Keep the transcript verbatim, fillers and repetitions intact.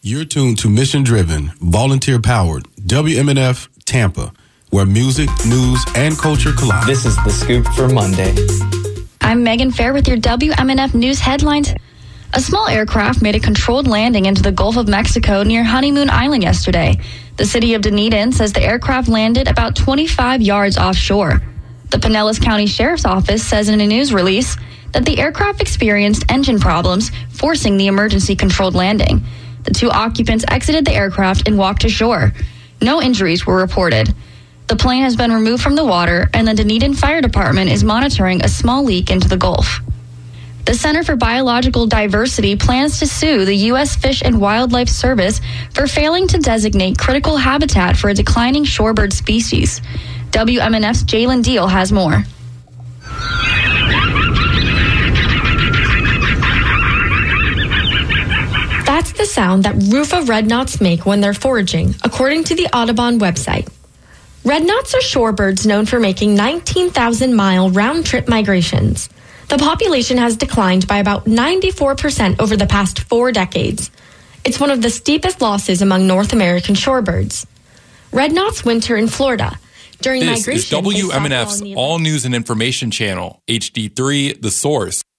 You're tuned to Mission Driven, Volunteer Powered, W M N F Tampa, where music, news, and culture collide. This is The Scoop for Monday. I'm Megan Fair with your W M N F News headlines. A small aircraft made a controlled landing into the Gulf of Mexico near Honeymoon Island yesterday. The city of Dunedin says the aircraft landed about twenty-five yards offshore. The Pinellas County Sheriff's Office says in a news release that the aircraft experienced engine problems, forcing the emergency controlled landing. The two occupants exited the aircraft and walked ashore. No injuries were reported. The plane has been removed from the water, and the Dunedin Fire Department is monitoring a small leak into the Gulf. The Center for Biological Diversity plans to sue the U S Fish and Wildlife Service for failing to designate critical habitat for a declining shorebird species. W M N F's Jalen Deal has more. That's the sound that Rufa red knots make when they're foraging, according to the Audubon website. Red knots are shorebirds known for making nineteen thousand mile round-trip migrations. The population has declined by about ninety-four percent over the past four decades. It's one of the steepest losses among North American shorebirds. Red knots winter in Florida. During this migration, is W M N F's All News and Information Channel, H D three, The Source.